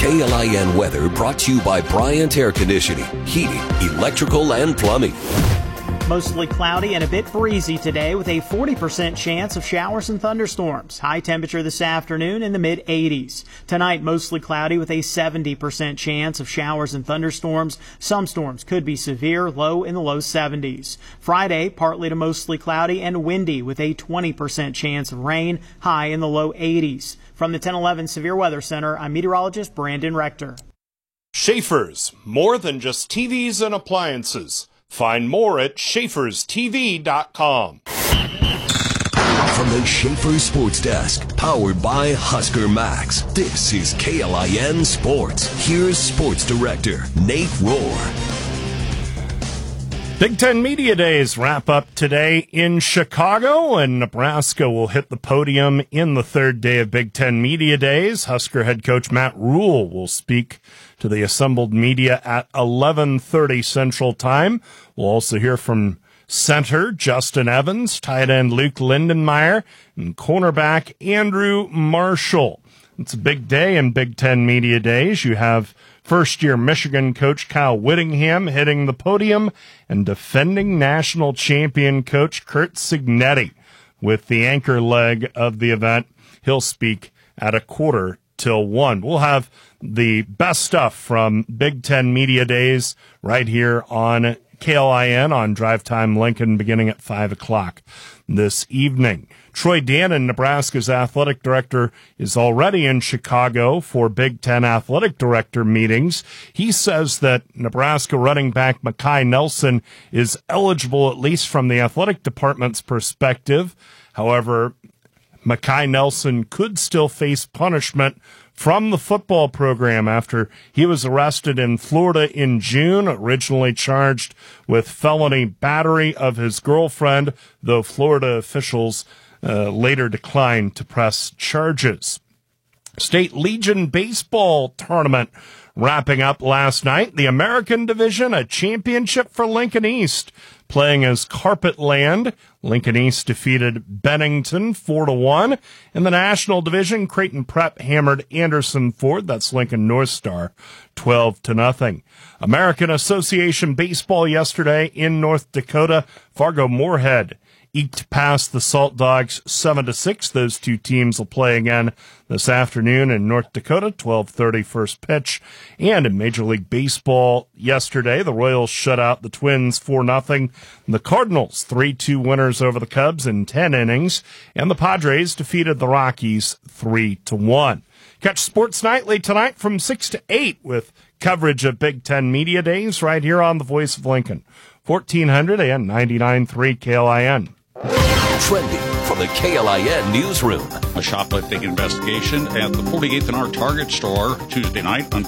KLIN weather brought to you by Bryant Air Conditioning, Heating, Electrical, and Plumbing. Mostly cloudy and a bit breezy today with a 40% chance of showers and thunderstorms. High temperature this afternoon in the mid-80s. Tonight, mostly cloudy with a 70% chance of showers and thunderstorms. Some storms could be severe, low in the low 70s. Friday, partly to mostly cloudy and windy with a 20% chance of rain, high in the low 80s. From the 1011 Severe Weather Center, I'm meteorologist Brandon Rector. Schaefer's, more than just TVs and appliances. Find more at Schaefer'sTV.com. From the Schaefer Sports Desk, powered by Husker Max, this is KLIN Sports. Here's Sports Director Nate Rohr. Big Ten Media Days wrap up today in Chicago, and Nebraska will hit the podium in the third day of Big Ten Media Days. Husker head coach Matt Rhule will speak to the assembled media at 11:30 Central Time. We'll also hear from center Justin Evans, tight end Luke Lindenmeyer, and cornerback Andrew Marshall. It's a big day in Big Ten Media Days. You have first-year Michigan coach Kyle Whittingham hitting the podium and defending national champion coach Curt Cignetti with the anchor leg of the event. He'll speak at 1:45. We'll have the best stuff from Big Ten Media Days right here on KLIN on Drive Time Lincoln beginning at 5 o'clock this evening. Troy Dannon, Nebraska's athletic director, is already in Chicago for Big Ten athletic director meetings. He says that Nebraska running back Makai Nelson is eligible, at least from the athletic department's perspective. However, Makai Nelson could still face punishment from the football program after he was arrested in Florida in June, originally charged with felony battery of his girlfriend, though Florida officials later declined to press charges. State Legion baseball tournament wrapping up last night. The American Division, a championship for Lincoln East, playing as Carpet Land. Lincoln East defeated Bennington 4-1. In the National Division, Creighton Prep hammered Anderson Ford, that's Lincoln North Star, 12-0. American Association baseball yesterday in North Dakota. Fargo Moorhead eked past the Salt Dogs 7-6. Those two teams will play again this afternoon in North Dakota, 12:30 first pitch. And in Major League Baseball yesterday, the Royals shut out the Twins 4-0. The Cardinals 3-2 winners over the Cubs in 10 innings. And the Padres defeated the Rockies 3-1. Catch Sports Nightly tonight from 6 to 8 with coverage of Big Ten Media Days right here on the Voice of Lincoln, 1400 and 99.3 KLIN. Trending from the KLIN newsroom. A shoplifting investigation at the 48th and R Target store Tuesday night.